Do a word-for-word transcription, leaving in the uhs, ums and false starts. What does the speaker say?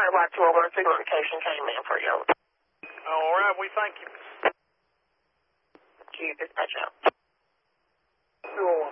by two oh one signal notification came in for you. All right, we thank you. Thank you, dispatch out. two oh one.